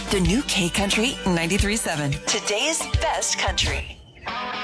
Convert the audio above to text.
The new K Country 93.7. Today's best country.